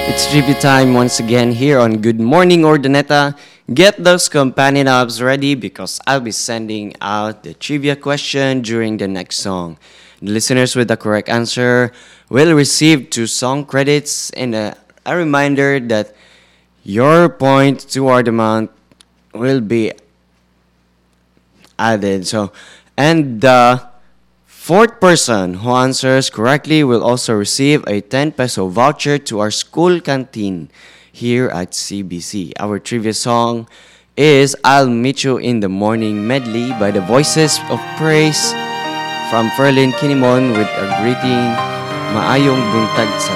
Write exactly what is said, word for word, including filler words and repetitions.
It's trivia time once again here on Good Morning Ordineta. Get those companion apps ready because I'll be sending out the trivia question during the next song. The listeners with the correct answer will receive two song credits and a, a reminder that your point toward the amount will be added. So, and the fourth person who answers correctly will also receive a ten peso voucher to our school canteen here at C B C. Our trivia song is I'll Meet You in the Morning medley by the Voices of Praise from Ferlin Kinimon with a greeting Maayong buntag sa